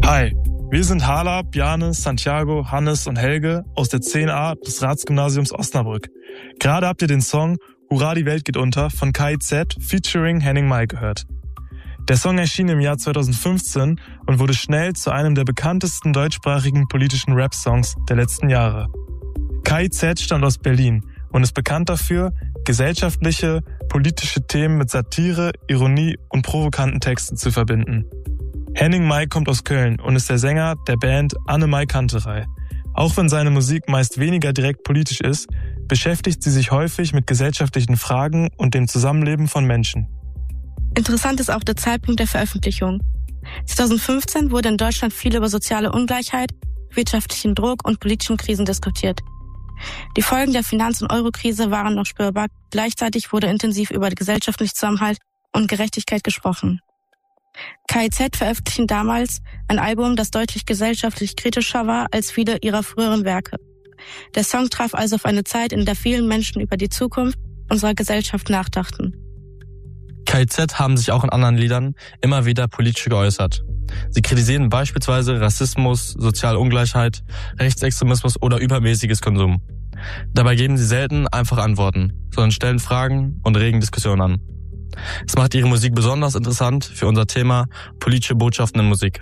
Hi, wir sind Hala, Bjarne, Santiago, Hannes und Helge aus der 10a des Ratsgymnasiums Osnabrück. Gerade habt ihr den Song Hurra, die Welt geht unter von KIZ featuring Henning Mai gehört. Der Song erschien im Jahr 2015 und wurde schnell zu einem der bekanntesten deutschsprachigen politischen Rap-Songs der letzten Jahre. KIZ stammt aus Berlin und ist bekannt dafür, gesellschaftliche, politische Themen mit Satire, Ironie und provokanten Texten zu verbinden. Henning Mai kommt aus Köln und ist der Sänger der Band Anne-Mai Kanterei. Auch wenn seine Musik meist weniger direkt politisch ist, beschäftigt sie sich häufig mit gesellschaftlichen Fragen und dem Zusammenleben von Menschen. Interessant ist auch der Zeitpunkt der Veröffentlichung. 2015 wurde in Deutschland viel über soziale Ungleichheit, wirtschaftlichen Druck und politischen Krisen diskutiert. Die Folgen der Finanz- und Eurokrise waren noch spürbar. Gleichzeitig wurde intensiv über gesellschaftlichen Zusammenhalt und Gerechtigkeit gesprochen. KIZ veröffentlichten damals ein Album, das deutlich gesellschaftlich kritischer war als viele ihrer früheren Werke. Der Song traf also auf eine Zeit, in der vielen Menschen über die Zukunft unserer Gesellschaft nachdachten. KIZ haben sich auch in anderen Liedern immer wieder politisch geäußert. Sie kritisieren beispielsweise Rassismus, soziale Ungleichheit, Rechtsextremismus oder übermäßiges Konsum. Dabei geben sie selten einfache Antworten, sondern stellen Fragen und regen Diskussionen an. Es macht ihre Musik besonders interessant für unser Thema politische Botschaften in Musik.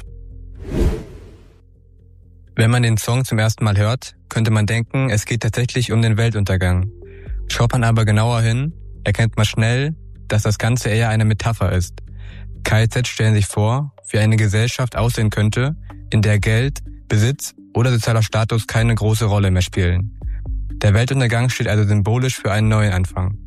Wenn man den Song zum ersten Mal hört, könnte man denken, es geht tatsächlich um den Weltuntergang. Schaut man aber genauer hin, erkennt man schnell, dass das Ganze eher eine Metapher ist. KIZ stellen sich vor, wie eine Gesellschaft aussehen könnte, in der Geld, Besitz oder sozialer Status keine große Rolle mehr spielen. Der Weltuntergang steht also symbolisch für einen neuen Anfang.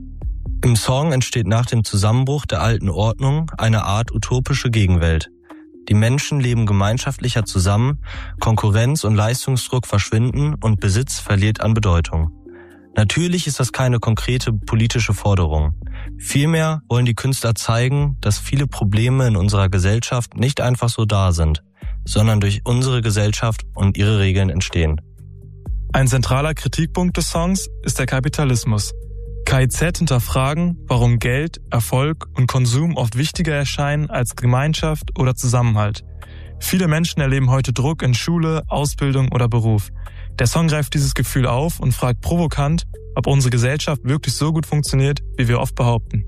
Im Song entsteht nach dem Zusammenbruch der alten Ordnung eine Art utopische Gegenwelt. Die Menschen leben gemeinschaftlicher zusammen, Konkurrenz und Leistungsdruck verschwinden und Besitz verliert an Bedeutung. Natürlich ist das keine konkrete politische Forderung. Vielmehr wollen die Künstler zeigen, dass viele Probleme in unserer Gesellschaft nicht einfach so da sind, sondern durch unsere Gesellschaft und ihre Regeln entstehen. Ein zentraler Kritikpunkt des Songs ist der Kapitalismus. KIZ hinterfragen, warum Geld, Erfolg und Konsum oft wichtiger erscheinen als Gemeinschaft oder Zusammenhalt. Viele Menschen erleben heute Druck in Schule, Ausbildung oder Beruf. Der Song greift dieses Gefühl auf und fragt provokant, ob unsere Gesellschaft wirklich so gut funktioniert, wie wir oft behaupten.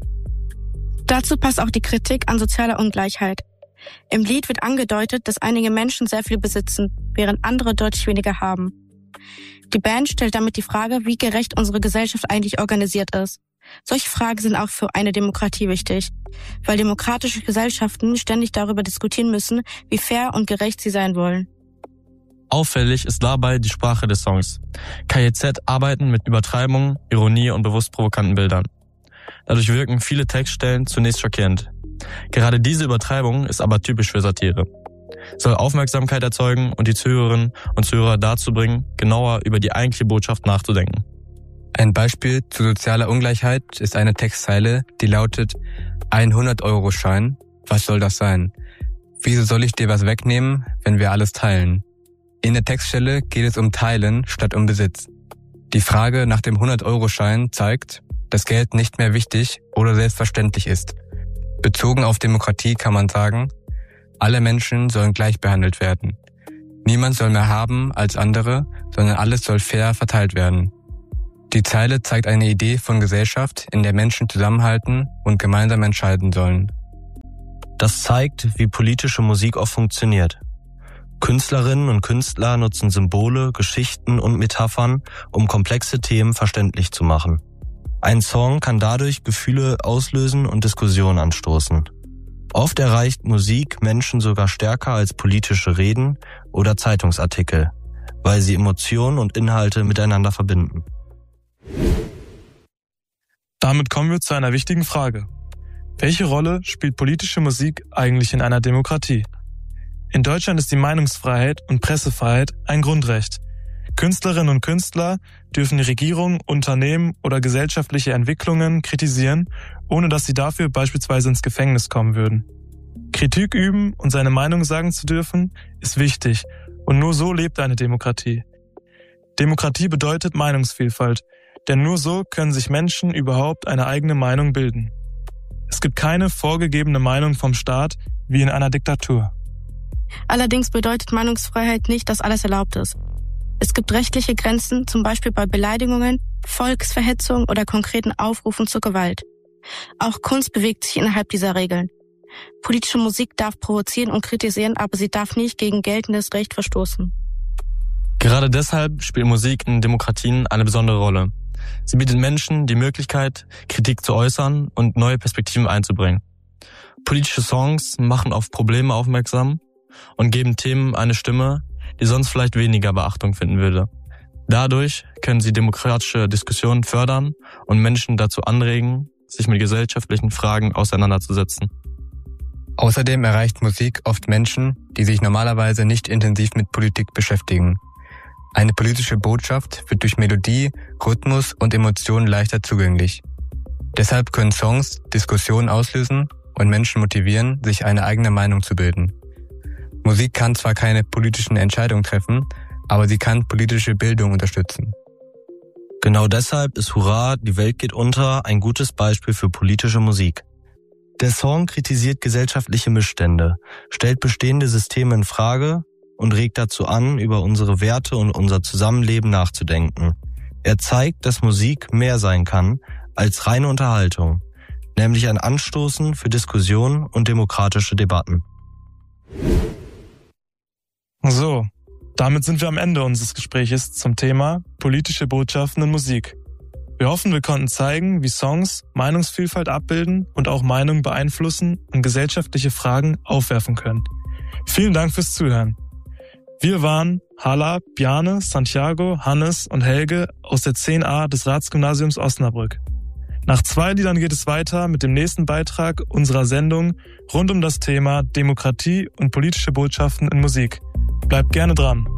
Dazu passt auch die Kritik an sozialer Ungleichheit. Im Lied wird angedeutet, dass einige Menschen sehr viel besitzen, während andere deutlich weniger haben. Die Band stellt damit die Frage, wie gerecht unsere Gesellschaft eigentlich organisiert ist. Solche Fragen sind auch für eine Demokratie wichtig, weil demokratische Gesellschaften ständig darüber diskutieren müssen, wie fair und gerecht sie sein wollen. Auffällig ist dabei die Sprache des Songs. KIZ arbeiten mit Übertreibung, Ironie und bewusst provokanten Bildern. Dadurch wirken viele Textstellen zunächst schockierend. Gerade diese Übertreibung ist aber typisch für Satire. Soll Aufmerksamkeit erzeugen und die Zuhörerinnen und Zuhörer dazu bringen, genauer über die eigentliche Botschaft nachzudenken. Ein Beispiel zu sozialer Ungleichheit ist eine Textzeile, die lautet: Ein 100-Euro-Schein, was soll das sein? Wieso soll ich dir was wegnehmen, wenn wir alles teilen? In der Textstelle geht es um Teilen statt um Besitz. Die Frage nach dem 100-Euro-Schein zeigt, dass Geld nicht mehr wichtig oder selbstverständlich ist. Bezogen auf Demokratie kann man sagen, alle Menschen sollen gleich behandelt werden. Niemand soll mehr haben als andere, sondern alles soll fair verteilt werden. Die Zeile zeigt eine Idee von Gesellschaft, in der Menschen zusammenhalten und gemeinsam entscheiden sollen. Das zeigt, wie politische Musik oft funktioniert. Künstlerinnen und Künstler nutzen Symbole, Geschichten und Metaphern, um komplexe Themen verständlich zu machen. Ein Song kann dadurch Gefühle auslösen und Diskussionen anstoßen. Oft erreicht Musik Menschen sogar stärker als politische Reden oder Zeitungsartikel, weil sie Emotionen und Inhalte miteinander verbinden. Damit kommen wir zu einer wichtigen Frage. Welche Rolle spielt politische Musik eigentlich in einer Demokratie? In Deutschland ist die Meinungsfreiheit und Pressefreiheit ein Grundrecht. Künstlerinnen und Künstler dürfen die Regierung, Unternehmen oder gesellschaftliche Entwicklungen kritisieren, ohne dass sie dafür beispielsweise ins Gefängnis kommen würden. Kritik üben und seine Meinung sagen zu dürfen, ist wichtig und nur so lebt eine Demokratie. Demokratie bedeutet Meinungsvielfalt, denn nur so können sich Menschen überhaupt eine eigene Meinung bilden. Es gibt keine vorgegebene Meinung vom Staat wie in einer Diktatur. Allerdings bedeutet Meinungsfreiheit nicht, dass alles erlaubt ist. Es gibt rechtliche Grenzen, zum Beispiel bei Beleidigungen, Volksverhetzung oder konkreten Aufrufen zur Gewalt. Auch Kunst bewegt sich innerhalb dieser Regeln. Politische Musik darf provozieren und kritisieren, aber sie darf nicht gegen geltendes Recht verstoßen. Gerade deshalb spielt Musik in Demokratien eine besondere Rolle. Sie bietet Menschen die Möglichkeit, Kritik zu äußern und neue Perspektiven einzubringen. Politische Songs machen auf Probleme aufmerksam und geben Themen eine Stimme, die sonst vielleicht weniger Beachtung finden würde. Dadurch können sie demokratische Diskussionen fördern und Menschen dazu anregen, sich mit gesellschaftlichen Fragen auseinanderzusetzen. Außerdem erreicht Musik oft Menschen, die sich normalerweise nicht intensiv mit Politik beschäftigen. Eine politische Botschaft wird durch Melodie, Rhythmus und Emotionen leichter zugänglich. Deshalb können Songs Diskussionen auslösen und Menschen motivieren, sich eine eigene Meinung zu bilden. Musik kann zwar keine politischen Entscheidungen treffen, aber sie kann politische Bildung unterstützen. Genau deshalb ist Hurra, die Welt geht unter ein gutes Beispiel für politische Musik. Der Song kritisiert gesellschaftliche Missstände, stellt bestehende Systeme in Frage und regt dazu an, über unsere Werte und unser Zusammenleben nachzudenken. Er zeigt, dass Musik mehr sein kann als reine Unterhaltung, nämlich ein Anstoßen für Diskussionen und demokratische Debatten. So, damit sind wir am Ende unseres Gespräches zum Thema politische Botschaften in Musik. Wir hoffen, wir konnten zeigen, wie Songs Meinungsvielfalt abbilden und auch Meinungen beeinflussen und gesellschaftliche Fragen aufwerfen können. Vielen Dank fürs Zuhören. Wir waren Hala, Bjarne, Santiago, Hannes und Helge aus der 10a des Ratsgymnasiums Osnabrück. Nach 2 Liedern geht es weiter mit dem nächsten Beitrag unserer Sendung rund um das Thema Demokratie und politische Botschaften in Musik. Bleibt gerne dran.